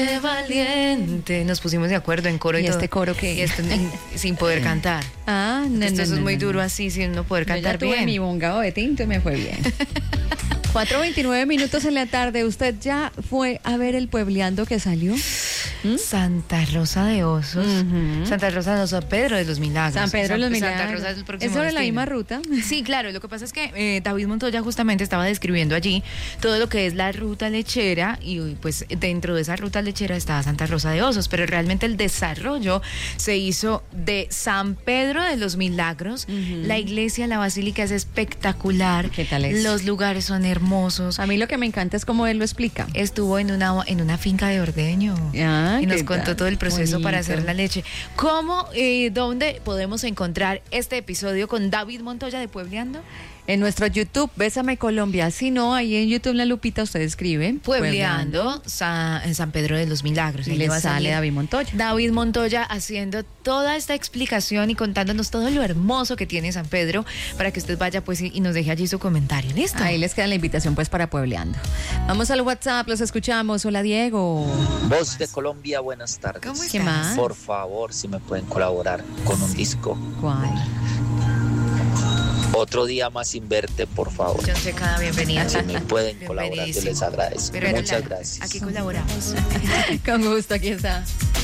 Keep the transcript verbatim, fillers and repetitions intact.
Qué valiente. Nos pusimos de acuerdo en coro y, ¿Y todo. este coro qué? Y esto, en- sin poder cantar. Ah, no, Esto no, eso no, es muy no, duro no. así, sin no poder Yo ya cantar tuve bien. mi bongado de tinto y me fue bien. cuatro veintinueve minutos en la tarde. ¿Usted ya fue a ver el puebleando que salió? ¿Mm? Santa Rosa de Osos. Ujú. Santa Rosa de Osos, Pedro de los Milagros. San Pedro de los Santa Milagros. Rosa es el próximo ¿Es sobre la destino. misma ruta? Sí, claro, lo que pasa es que eh, David Montoya justamente estaba describiendo allí todo lo que es la ruta lechera y pues dentro de esa ruta lechera estaba Santa Rosa de Osos, pero realmente el desarrollo se hizo de San Pedro de los Milagros. Ujú. La iglesia, la basílica es espectacular. ¿Qué tal es? Los lugares son hermosos. A mí lo que me encanta es cómo él lo explica. Estuvo en una en una finca de ordeño Ah, y nos ¿qué contó tal? todo el proceso Bonito. para hacer la leche. ¿Cómo y dónde podemos encontrar este episodio con David Montoya de Puebleando? En nuestro YouTube, Bésame Colombia. Si no, ahí en YouTube, en la lupita, usted escribe Puebleando Sa- en San Pedro de los Milagros. y Ahí le va a sale salir David Montoya. David Montoya haciendo toda esta explicación y contándonos todo lo hermoso que tiene San Pedro para que usted vaya pues y, y nos deje allí su comentario. ¿Listo? Ahí les queda la invitación pues para Puebleando. Vamos al WhatsApp, los escuchamos. Hola, Diego. Voz de Colombia, buenas tardes. ¿Cómo ¿Qué estás? más? Por favor, si me pueden colaborar con un disco. ¿Cuál? Otro día más sin verte, por favor. John Secada, bienvenida. Si me pueden colaborar, yo Bienvenidísimo. les agradezco. Pero Muchas claro, gracias. Aquí colaboramos. Con gusto, aquí está.